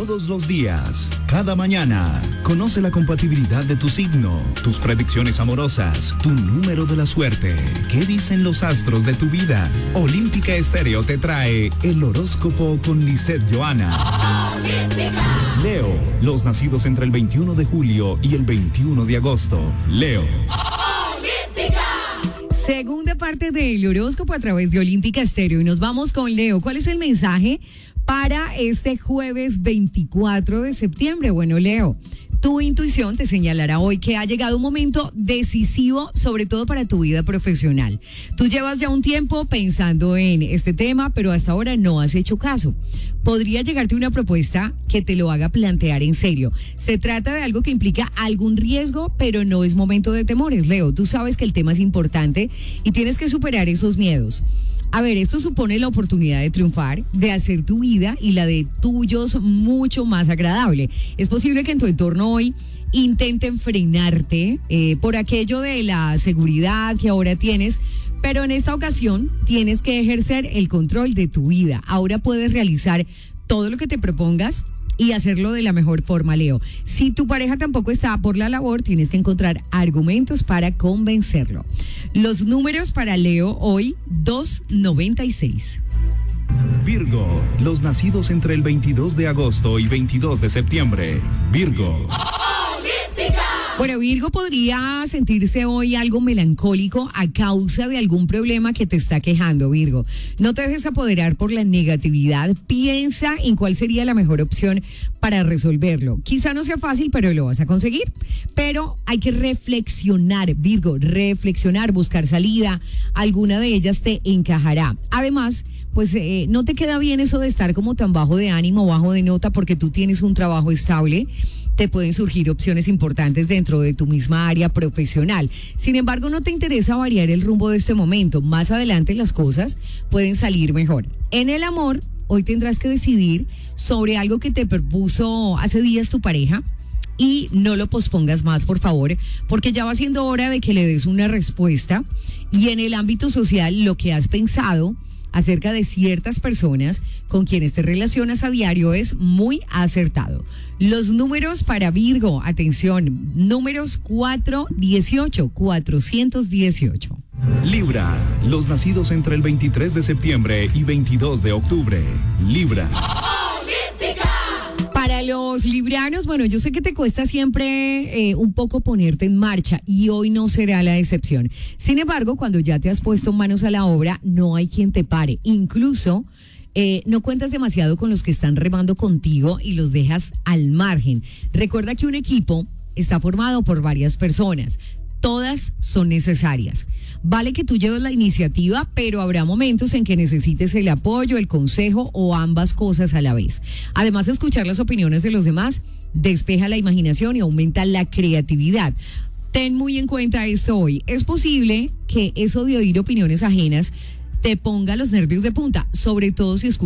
todos los días, cada mañana. Conoce la compatibilidad de tu signo, tus predicciones amorosas, tu número de la suerte. ¿Qué dicen los astros de tu vida? Olímpica Estéreo te trae el horóscopo con Lisette Johanna. Leo, los nacidos entre el 21 de julio y el 21 de agosto. Leo. Segunda parte del horóscopo a través de Olímpica Estéreo y nos vamos con Leo. ¿Cuál es el mensaje para este jueves 24 de septiembre? Bueno, Leo, tu intuición te señalará hoy que ha llegado un momento decisivo, sobre todo para tu vida profesional. Tú llevas ya un tiempo pensando en este tema, pero hasta ahora no has hecho caso. Podría llegarte una propuesta que te lo haga plantear en serio. Se trata de algo que implica algún riesgo, pero no es momento de temores, Leo. Tú sabes que el tema es importante y tienes que superar esos miedos. A ver, esto supone la oportunidad de triunfar, de hacer tu vida y la de tuyos mucho más agradable. Es posible que en tu entorno hoy intenten frenarte por aquello de la seguridad que ahora tienes, pero en esta ocasión tienes que ejercer el control de tu vida. Ahora puedes realizar todo lo que te propongas y hacerlo de la mejor forma, Leo. Si tu pareja tampoco está por la labor, tienes que encontrar argumentos para convencerlo. Los números para Leo hoy, 296. Virgo, los nacidos entre el 22 de agosto y 22 de septiembre. Virgo. Bueno, Virgo podría sentirse hoy algo melancólico a causa de algún problema que te está quejando, Virgo. No te dejes apoderar por la negatividad. Piensa en cuál sería la mejor opción para resolverlo. Quizá no sea fácil, pero lo vas a conseguir. Pero hay que reflexionar, Virgo, reflexionar, buscar salida. Alguna de ellas te encajará. Además, pues no te queda bien eso de estar como tan bajo de ánimo, bajo de nota, porque tú tienes un trabajo estable. Te pueden surgir opciones importantes dentro de tu misma área profesional. Sin embargo, no te interesa variar el rumbo de este momento. Más adelante las cosas pueden salir mejor. En el amor, hoy tendrás que decidir sobre algo que te propuso hace días tu pareja y no lo pospongas más, por favor, porque ya va siendo hora de que le des una respuesta. Y en el ámbito social, lo que has pensado acerca de ciertas personas con quienes te relacionas a diario es muy acertado. Los números para Virgo, atención, números 418, 418. Libra, los nacidos entre el 23 de septiembre y 22 de octubre. Libra. Para los libranos, bueno, yo sé que te cuesta siempre un poco ponerte en marcha y hoy no será la excepción. Sin embargo, cuando ya te has puesto manos a la obra, no hay quien te pare. Incluso no cuentas demasiado con los que están remando contigo y los dejas al margen. Recuerda que un equipo está formado por varias personas. Todas son necesarias. Vale que tú lleves la iniciativa, pero habrá momentos en que necesites el apoyo, el consejo o ambas cosas a la vez. Además, escuchar las opiniones de los demás despeja la imaginación y aumenta la creatividad. Ten muy en cuenta esto hoy. Es posible que eso de oír opiniones ajenas te ponga los nervios de punta, sobre todo si escuchas